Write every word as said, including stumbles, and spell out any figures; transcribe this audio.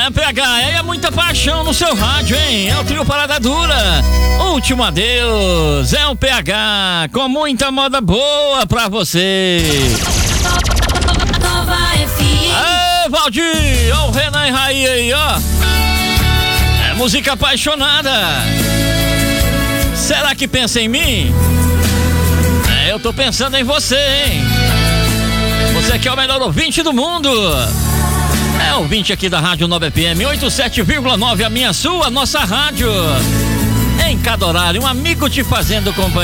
É, P H, é muita paixão no seu rádio, hein? É o trio Parada Dura. Último adeus. É o P H com muita moda boa pra você. Nova F M. Ê, Valdir, ó o Renan e Raí aí, ó. É música apaixonada. Será que pensa em mim? É, eu tô pensando em você, hein? Você que é o melhor ouvinte do mundo. É ouvinte aqui da Rádio Nova F M oitenta e sete vírgula nove, a minha, sua, nossa rádio. Em cada horário, um amigo te fazendo companhia.